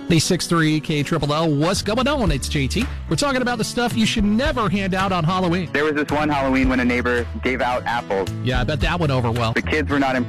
96.3 KLLL. What's going on? It's JT. We're talking about the stuff you should never hand out on Halloween. There was this one Halloween when a neighbor gave out apples. Yeah, I bet that went over well. The kids were not impressed.